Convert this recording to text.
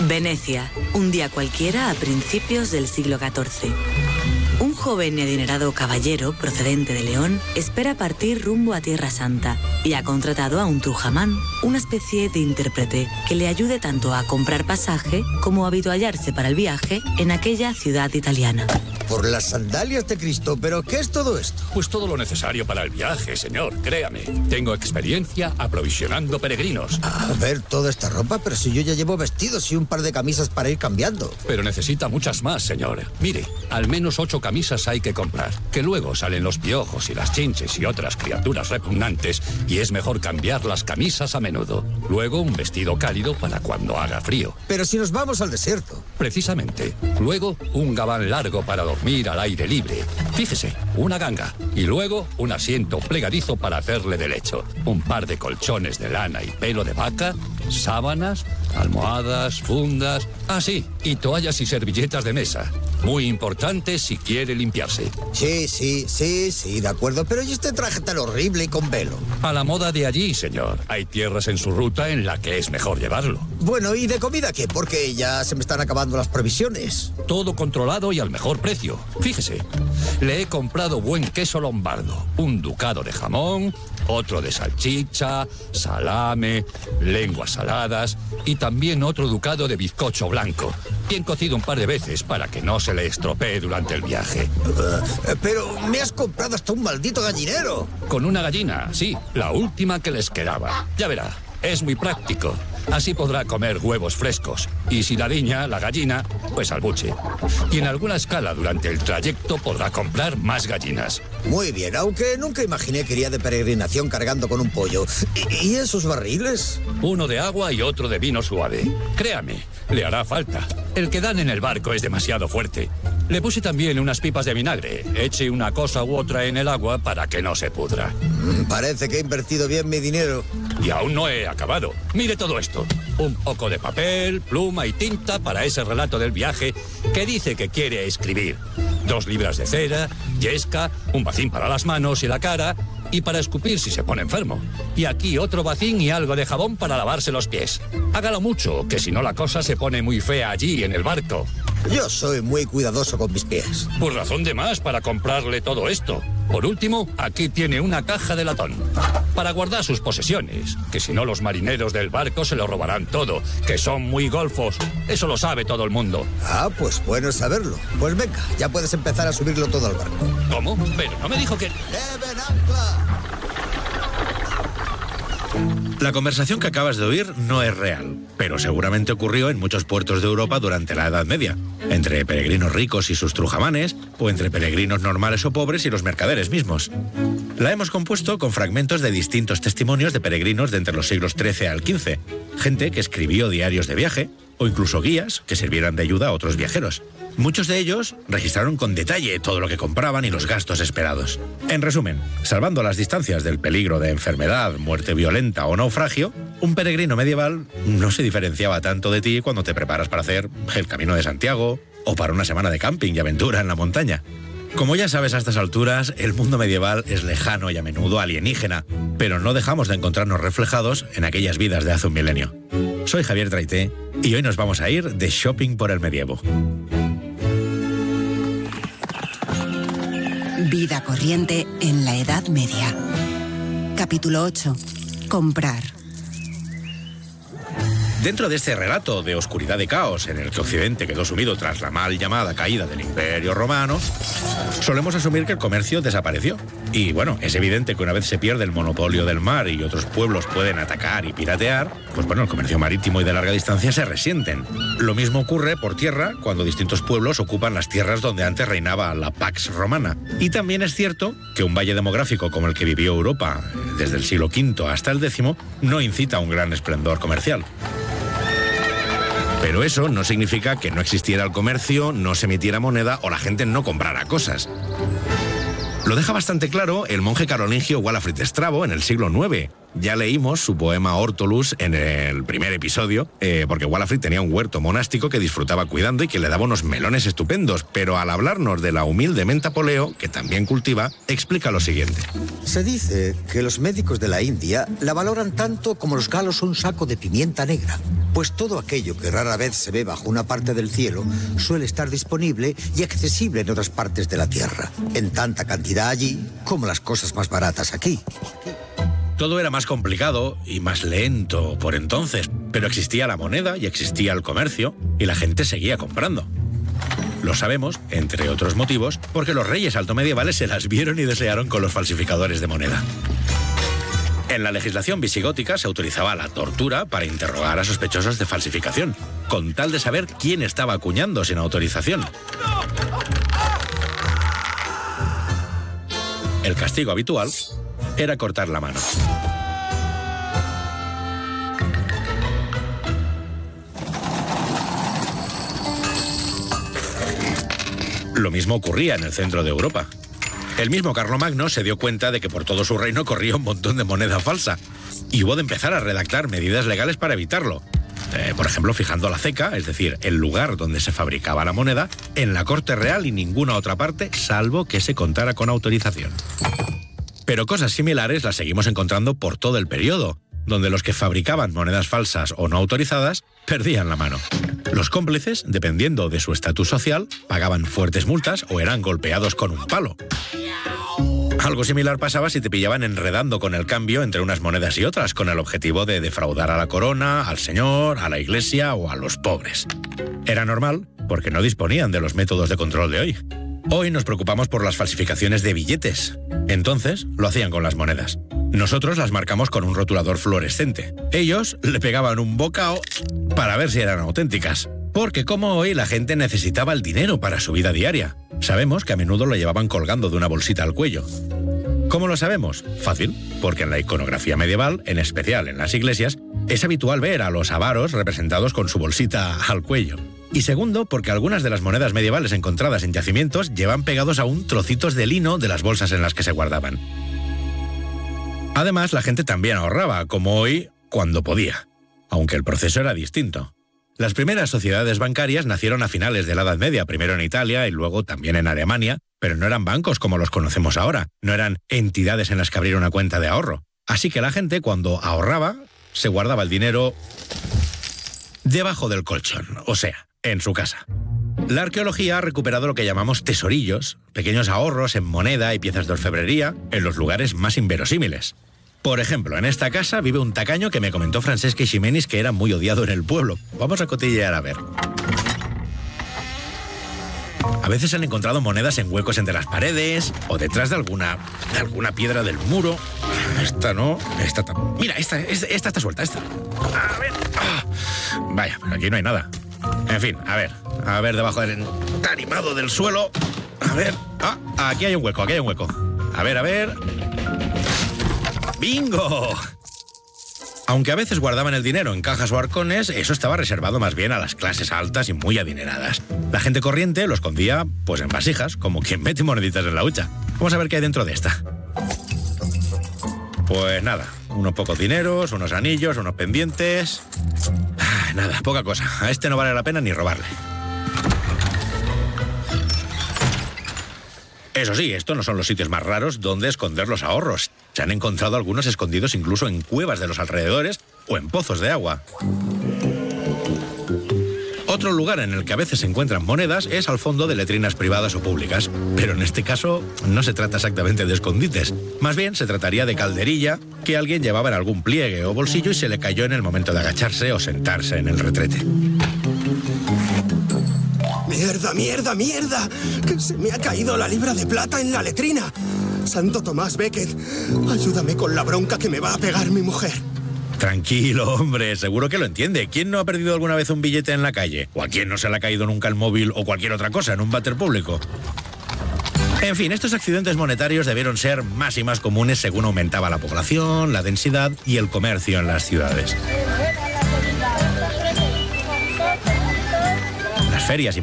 Venecia, un día cualquiera a principios del siglo XIV. Un joven y adinerado caballero procedente de León espera partir rumbo a Tierra Santa y ha contratado a un trujamán, una especie de intérprete que le ayude tanto a comprar pasaje como a habituallarse para el viaje en aquella ciudad italiana. Por las sandalias de Cristo, ¿pero qué es todo esto? Pues todo lo necesario para el viaje, señor, créame. Tengo experiencia aprovisionando peregrinos. A ver, toda esta ropa, pero si yo ya llevo vestidos y un par de camisas para ir cambiando. Pero necesita muchas más, señor. Mire, al menos 8 camisas hay que comprar, que luego salen los piojos y las chinches y otras criaturas repugnantes, y es mejor cambiar las camisas a menudo. Luego un vestido cálido para cuando haga frío. Pero si nos vamos al desierto. Precisamente. Luego un gabán largo para dormir al aire libre. Fíjese, una ganga. Y luego un asiento plegadizo para hacerle de lecho. Un par de colchones de lana y pelo de vaca, sábanas, almohadas, fundas... Ah, sí, y toallas y servilletas de mesa. Muy importante si quiere limpiarse. Sí, de acuerdo. Pero ¿y este traje tan horrible y con velo? A la moda de allí, señor. Hay tierras en su ruta en la que es mejor llevarlo. Bueno, ¿y de comida qué? Porque ya se me están acabando las provisiones. Todo controlado y al mejor precio. Fíjese, le he comprado buen queso lombardo, un ducado de jamón, otro de salchicha, salame, lenguas saladas y también otro ducado de bizcocho blanco, bien cocido un par de veces para que no se le estropee durante el viaje. Pero me has comprado hasta un maldito gallinero. Con una gallina, sí, la última que les quedaba. Ya verá, es muy práctico. Así podrá comer huevos frescos. Y si la diña, la gallina, pues al buche. Y en alguna escala durante el trayecto podrá comprar más gallinas. Muy bien, aunque nunca imaginé que iría de peregrinación cargando con un pollo. ¿Y esos barriles? Uno de agua y otro de vino suave. Créame, le hará falta. El que dan en el barco es demasiado fuerte. Le puse también unas pipas de vinagre. Eche una cosa u otra en el agua para que no se pudra. Parece que he invertido bien mi dinero. Y aún no he acabado. Mire todo esto. Un poco de papel, pluma y tinta para ese relato del viaje que dice que quiere escribir. 2 libras de cera, yesca, un bacín para las manos y la cara y para escupir si se pone enfermo. Y aquí otro bacín y algo de jabón para lavarse los pies. Hágalo mucho, que si no la cosa se pone muy fea allí en el barco. Yo soy muy cuidadoso con mis pies. Pues razón de más para comprarle todo esto. Por último, aquí tiene una caja de latón para guardar sus posesiones, que si no los marineros del barco se lo robarán todo, que son muy golfos. Eso lo sabe todo el mundo. Ah, pues bueno saberlo. Pues venga, ya puedes empezar a subirlo todo al barco. ¿Cómo? Pero no me dijo que... ¡Deben ancla! La conversación que acabas de oír no es real, pero seguramente ocurrió en muchos puertos de Europa durante la Edad Media, entre peregrinos ricos y sus trujamanes, o entre peregrinos normales o pobres y los mercaderes mismos. La hemos compuesto con fragmentos de distintos testimonios de peregrinos de entre los siglos XIII al XV, gente que escribió diarios de viaje, o incluso guías que sirvieran de ayuda a otros viajeros. Muchos de ellos registraron con detalle todo lo que compraban y los gastos esperados. En resumen, salvando las distancias del peligro de enfermedad, muerte violenta o naufragio, un peregrino medieval no se diferenciaba tanto de ti cuando te preparas para hacer el Camino de Santiago o para una semana de camping y aventura en la montaña. Como ya sabes a estas alturas, el mundo medieval es lejano y a menudo alienígena, pero no dejamos de encontrarnos reflejados en aquellas vidas de hace un milenio. Soy Javier Traité y hoy nos vamos a ir de shopping por el medievo. Vida corriente en la Edad Media. Capítulo 8. Comprar. Dentro de este relato de oscuridad y caos en el que Occidente quedó sumido tras la mal llamada caída del Imperio Romano, solemos asumir que el comercio desapareció. Y bueno, es evidente que una vez se pierde el monopolio del mar y otros pueblos pueden atacar y piratear, pues bueno, el comercio marítimo y de larga distancia se resienten. Lo mismo ocurre por tierra cuando distintos pueblos ocupan las tierras donde antes reinaba la Pax Romana. Y también es cierto que un valle demográfico como el que vivió Europa desde el siglo V hasta el X no incita a un gran esplendor comercial. Pero eso no significa que no existiera el comercio, no se emitiera moneda o la gente no comprara cosas. Lo deja bastante claro el monje carolingio Walafrid Strabo en el siglo IX. Ya leímos su poema Hortulus en el primer episodio, porque Walafrid tenía un huerto monástico que disfrutaba cuidando y que le daba unos melones estupendos, pero al hablarnos de la humilde menta poleo, que también cultiva, explica lo siguiente. Se dice que los médicos de la India la valoran tanto como los galos un saco de pimienta negra. pues todo aquello que rara vez se ve bajo una parte del cielo suele estar disponible y accesible en otras partes de la Tierra, en tanta cantidad allí como las cosas más baratas aquí. Todo era más complicado y más lento por entonces, pero existía la moneda y existía el comercio y la gente seguía comprando. Lo sabemos, entre otros motivos, porque los reyes altomedievales se las vieron y desearon con los falsificadores de moneda. En la legislación visigótica se utilizaba la tortura para interrogar a sospechosos de falsificación, con tal de saber quién estaba acuñando sin autorización. El castigo habitual era cortar la mano. Lo mismo ocurría en el centro de Europa. El mismo Carlomagno se dio cuenta de que por todo su reino corría un montón de moneda falsa y hubo de empezar a redactar medidas legales para evitarlo. Por ejemplo, fijando la ceca, es decir, el lugar donde se fabricaba la moneda, en la corte real y ninguna otra parte, salvo que se contara con autorización. Pero cosas similares las seguimos encontrando por todo el periodo, donde los que fabricaban monedas falsas o no autorizadas perdían la mano. Los cómplices, dependiendo de su estatus social, pagaban fuertes multas o eran golpeados con un palo. Algo similar pasaba si te pillaban enredando con el cambio entre unas monedas y otras, con el objetivo de defraudar a la corona, al señor, a la iglesia o a los pobres. Era normal, porque no disponían de los métodos de control de hoy. Hoy nos preocupamos por las falsificaciones de billetes. Entonces, lo hacían con las monedas. Nosotros las marcamos con un rotulador fluorescente. Ellos le pegaban un bocao para ver si eran auténticas. Porque como hoy la gente necesitaba el dinero para su vida diaria. Sabemos que a menudo lo llevaban colgando de una bolsita al cuello. ¿Cómo lo sabemos? Fácil, porque en la iconografía medieval, en especial en las iglesias, es habitual ver a los avaros representados con su bolsita al cuello. Y segundo, porque algunas de las monedas medievales encontradas en yacimientos llevan pegados aún trocitos de lino de las bolsas en las que se guardaban. Además, la gente también ahorraba, como hoy, cuando podía, aunque el proceso era distinto. Las primeras sociedades bancarias nacieron a finales de la Edad Media, primero en Italia y luego también en Alemania, pero no eran bancos como los conocemos ahora, no eran entidades en las que abrir una cuenta de ahorro. Así que la gente, cuando ahorraba, se guardaba el dinero debajo del colchón, o sea, en su casa. La arqueología ha recuperado lo que llamamos tesorillos, pequeños ahorros en moneda y piezas de orfebrería en los lugares más inverosímiles. Por ejemplo, en esta casa vive un tacaño que me comentó Francesca Ximenis que era muy odiado en el pueblo. Vamos a cotillear a ver. A veces han encontrado monedas en huecos entre las paredes o detrás de alguna piedra del muro. Esta no, esta tampoco. Mira, esta está suelta, esta. A ver. Vaya, pero aquí no hay nada. En fin, a ver debajo del entarimado del suelo. A ver. Aquí hay un hueco, A ver. ¡Bingo! Aunque a veces guardaban el dinero en cajas o arcones, eso estaba reservado más bien a las clases altas y muy adineradas. La gente corriente lo escondía, pues en vasijas, como quien mete moneditas en la hucha. Vamos a ver qué hay dentro de esta. Pues nada, unos pocos dineros, unos anillos, unos pendientes... Nada, poca cosa. A este no vale la pena ni robarle. Eso sí, estos no son los sitios más raros donde esconder los ahorros. Se han encontrado algunos escondidos incluso en cuevas de los alrededores o en pozos de agua. Otro lugar en el que a veces se encuentran monedas es al fondo de letrinas privadas o públicas, pero en este caso no se trata exactamente de escondites. Más bien se trataría de calderilla que alguien llevaba en algún pliegue o bolsillo y se le cayó en el momento de agacharse o sentarse en el retrete. ¡Mierda! ¡Que se me ha caído la libra de plata en la letrina! Santo Tomás Becket, ayúdame con la bronca que me va a pegar mi mujer. Tranquilo, hombre, seguro que lo entiende. ¿Quién no ha perdido alguna vez un billete en la calle? ¿O a quién no se le ha caído nunca el móvil o cualquier otra cosa en un váter público? En fin, estos accidentes monetarios debieron ser más y más comunes según aumentaba la población, la densidad y el comercio en las ciudades. Las ferias y